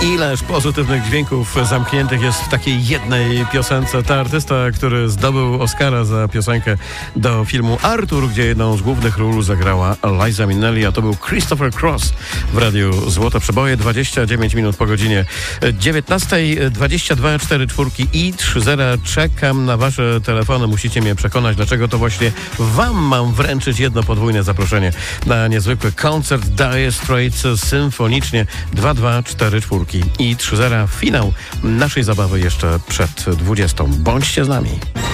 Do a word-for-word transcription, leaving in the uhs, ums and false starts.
Ileż pozytywnych dźwięków zamkniętych jest w takiej jednej piosence. Ta artysta, który zdobył Oscara za piosenkę do filmu Artur, gdzie jedną z głównych ról zagrała Liza Minnelli, a to był Christopher Cross w Radiu Złote Przeboje. dwadzieścia dziewięć minut po godzinie dziewiętnastej, dwadzieścia dwa cztery czwórki i trzy zera. Czekam na wasze telefony. Musicie mnie przekonać, dlaczego to właśnie wam mam wręczyć jedno podwójne zaproszenie na niezwykły koncert Dire Straits symfonicznie. Dwa dwa cztery czwórki i trzy zera. Finał naszej zabawy jeszcze przed dwudziestą. Bądźcie z nami.